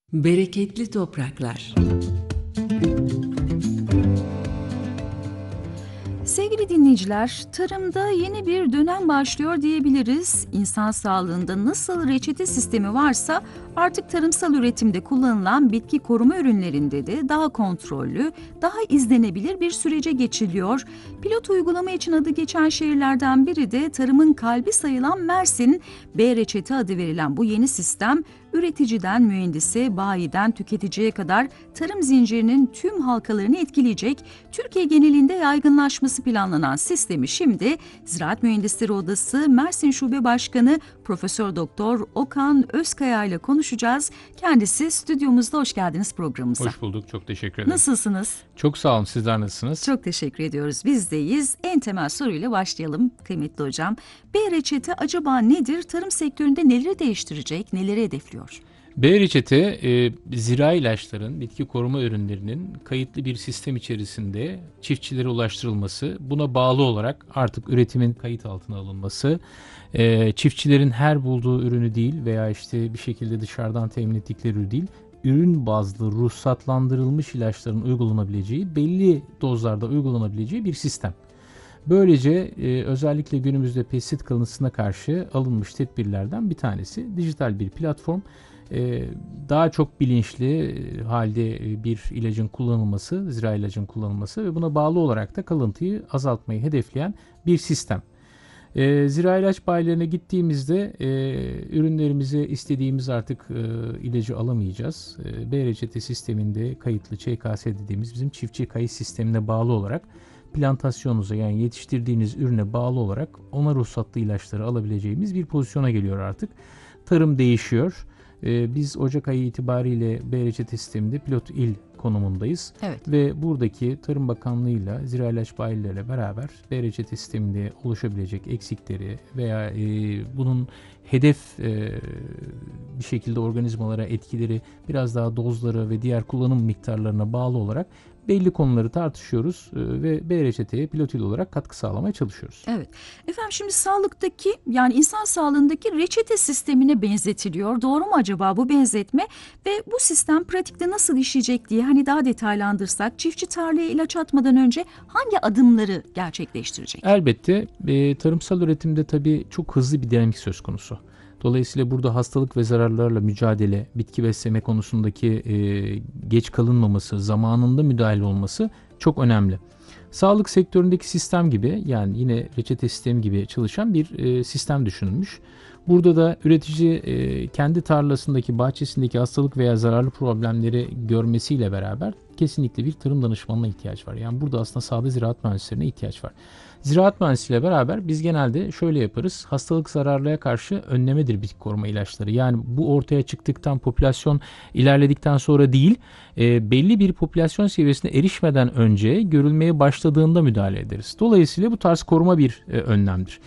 Bereketli topraklar. Sevgili dinleyiciler, tarımda yeni bir dönem başlıyor diyebiliriz. İnsan sağlığında nasıl reçete sistemi varsa artık tarımsal üretimde kullanılan bitki koruma ürünlerinde de daha kontrollü, daha izlenebilir bir sürece geçiliyor. Pilot uygulama için adı geçen şehirlerden biri de tarımın kalbi sayılan Mersin. B-Reçete adı verilen bu yeni sistem, üreticiden mühendise, bayiden tüketiciye kadar tarım zincirinin tüm halkalarını etkileyecek, Türkiye genelinde yaygınlaşması planlanan sistemi şimdi Ziraat Mühendisleri Odası Mersin Şube Başkanı Profesör Doktor Okan Özkaya ile konuşacağız. Kendisi stüdyomuzda. Hoş geldiniz programımıza. Hoş bulduk. Çok teşekkür ederim. Nasılsınız? Çok sağ olun. Sizler nasılsınız? Çok teşekkür ediyoruz. Bizdeyiz. En temel soruyla başlayalım kıymetli hocam. B-Reçete acaba nedir? Tarım sektöründe neleri değiştirecek, neleri hedefliyor? B-Reçete, zirai ilaçların, bitki koruma ürünlerinin kayıtlı bir sistem içerisinde çiftçilere ulaştırılması, buna bağlı olarak artık üretimin kayıt altına alınması, çiftçilerin her bulduğu ürünü değil veya işte bir şekilde dışarıdan temin ettikleri ürün değil, ürün bazlı ruhsatlandırılmış ilaçların uygulanabileceği, belli dozlarda uygulanabileceği bir sistem. Böylece özellikle günümüzde pestisit kalıntısına karşı alınmış tedbirlerden bir tanesi dijital bir platform. Daha çok bilinçli halde bir ilacın kullanılması, zirai ilacın kullanılması ve buna bağlı olarak da kalıntıyı azaltmayı hedefleyen bir sistem. Zirai ilaç bayilerine gittiğimizde ürünlerimize istediğimiz artık ilacı alamayacağız. B-Reçete sisteminde kayıtlı ÇKS dediğimiz bizim çiftçi kayıt sistemine bağlı olarak plantasyonunuza, yani yetiştirdiğiniz ürüne bağlı olarak ona ruhsatlı ilaçları alabileceğimiz bir pozisyona geliyor artık. Tarım değişiyor. Biz Ocak ayı itibariyle B-Reçete sisteminde pilot il konumundayız. Evet. Ve buradaki Tarım Bakanlığı'yla, zirai ilaç bayileriyle beraber B-Reçete sisteminde oluşabilecek eksikleri veya bunun hedef bir şekilde organizmalara etkileri, biraz daha dozları ve diğer kullanım miktarlarına bağlı olarak belli konuları tartışıyoruz ve B-Reçete'ye pilot il olarak katkı sağlamaya çalışıyoruz. Evet. Efendim şimdi sağlıktaki, yani insan sağlığındaki reçete sistemine benzetiliyor. Doğru mu acaba bu benzetme? Ve bu sistem pratikte nasıl işleyecek diye hani daha detaylandırsak, çiftçi tarlaya ilaç atmadan önce hangi adımları gerçekleştirecek? Elbette tarımsal üretimde tabii çok hızlı bir dinamik söz konusu. Dolayısıyla burada hastalık ve zararlarla mücadele, bitki besleme konusundaki geç kalınmaması, zamanında müdahale olması çok önemli. Sağlık sektöründeki sistem gibi, yani yine reçete sistemi gibi çalışan bir sistem düşünülmüş. Burada da üretici kendi tarlasındaki, bahçesindeki hastalık veya zararlı problemleri görmesiyle beraber kesinlikle bir tarım danışmanına ihtiyaç var. Yani burada aslında sahada ziraat mühendislerine ihtiyaç var. Ziraat mühendisiyle beraber biz genelde şöyle yaparız. Hastalık zararlıya karşı önlemedir bitki koruma ilaçları. Yani bu ortaya çıktıktan, popülasyon ilerledikten sonra değil, belli bir popülasyon seviyesine erişmeden önce görülmeye başladığında müdahale ederiz. Dolayısıyla bu tarz koruma bir önlemdir.